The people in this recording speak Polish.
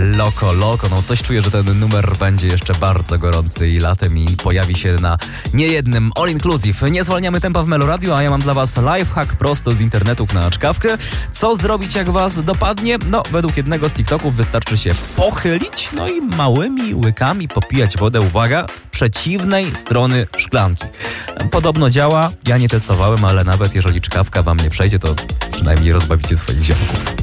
Loco Loco. No coś czuję, że ten numer będzie jeszcze bardzo gorący i latem i pojawi się na niejednym All Inclusive. Nie zwalniamy tempa w Meloradiu, a ja mam dla was lifehack prosto z internetów na czkawkę. Co zrobić, jak was dopadnie? No, według jednego z TikToków wystarczy się pochylić, no i małymi łykami popijać wodę, uwaga, z przeciwnej strony szklanki. Podobno działa, ja nie testowałem, ale nawet jeżeli czkawka wam nie przejdzie, to przynajmniej rozbawicie swoich ziomków.